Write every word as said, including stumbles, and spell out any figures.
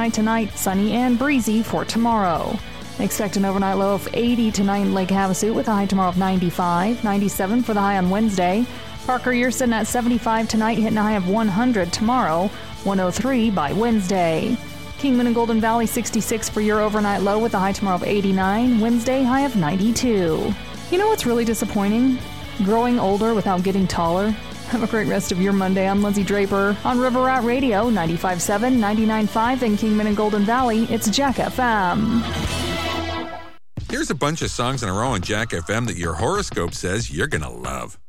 Night tonight, sunny and breezy for tomorrow. Expect an overnight low of eighty tonight in Lake Havasu with a high tomorrow of ninety-five, ninety-seven for the high on Wednesday. Parker, you're sitting at seventy-five tonight, hitting a high of one hundred tomorrow, one oh three by Wednesday. Kingman and Golden Valley, sixty-six for your overnight low with a high tomorrow of eighty-nine, Wednesday high of ninety-two. You know what's really disappointing? Growing older without getting taller. Have a great rest of your Monday. I'm Lindsay Draper on River Rat Radio, ninety-five point seven, ninety-nine point five in Kingman and Golden Valley. It's Jack F M. Here's a bunch of songs in a row on Jack F M that your horoscope says you're going to love.